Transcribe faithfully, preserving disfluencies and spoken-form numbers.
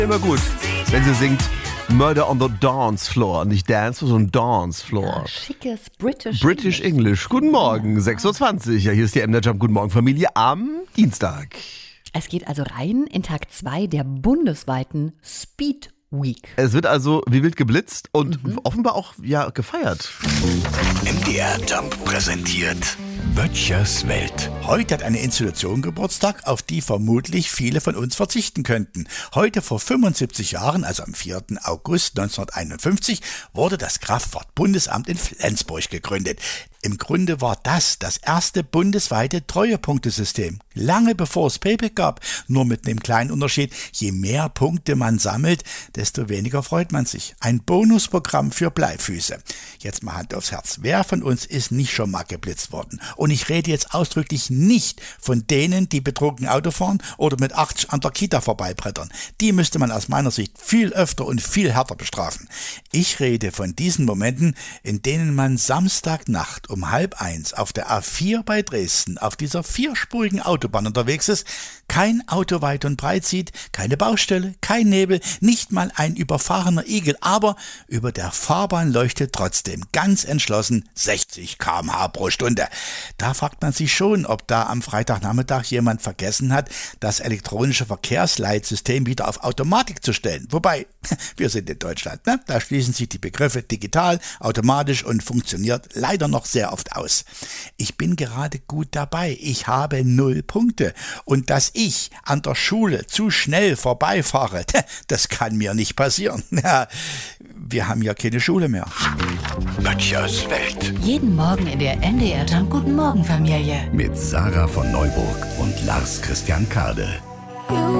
Immer gut, wenn sie singt Murder on the Dance Floor. Nicht Dance, sondern Dance Floor. Ja, schickes British, British English. English. Guten Morgen, sechs Uhr zwanzig. Ja, hier ist die M-Der Jump. Guten Morgen, Familie, am Dienstag. Es geht also rein in Tag zwei der bundesweiten Speed Week. Es wird also wie wild geblitzt und mhm. offenbar auch ja gefeiert. M-Der Jump präsentiert Böttchers Welt. Heute hat eine Institution Geburtstag, auf die vermutlich viele von uns verzichten könnten. Heute vor fünfundsiebzig Jahren, also am vierten August neunzehnhunderteinundfünfzig, wurde das Kraftfahrtbundesamt in Flensburg gegründet. Im Grunde war das das erste bundesweite Treuepunktesystem. Lange bevor es Payback gab, nur mit einem kleinen Unterschied: Je mehr Punkte man sammelt, desto weniger freut man sich. Ein Bonusprogramm für Bleifüße. Jetzt mal Hand aufs Herz. Wer von uns ist nicht schon mal geblitzt worden? Und ich rede jetzt ausdrücklich nicht von denen, die betrunken Auto fahren oder mit achtzig an der Kita vorbeibrettern. Die müsste man aus meiner Sicht viel öfter und viel härter bestrafen. Ich rede von diesen Momenten, in denen man Samstagnacht um halb eins auf der A vier bei Dresden auf dieser vierspurigen Autobahn unterwegs ist, kein Auto weit und breit sieht, keine Baustelle, kein Nebel, nicht mal ein überfahrener Igel, aber über der Fahrbahn leuchtet trotzdem ganz entschlossen sechzig Kilometer pro Stunde pro Stunde. Da fragt man sich schon, ob da am Freitagnachmittag jemand vergessen hat, das elektronische Verkehrsleitsystem wieder auf Automatik zu stellen. Wobei, wir sind in Deutschland, ne? Da schließen sich die Begriffe digital, automatisch und funktioniert leider noch sehr oft aus. Ich bin gerade gut dabei. Ich habe null Punkte. Und dass ich an der Schule zu schnell vorbeifahre, das kann mir nicht passieren. Ja, wir haben ja keine Schule mehr. Böttchers Welt. Jeden Morgen in der M-Der Jump Guten Morgen Familie. Mit Sarah von Neuburg und Lars Christian Kade.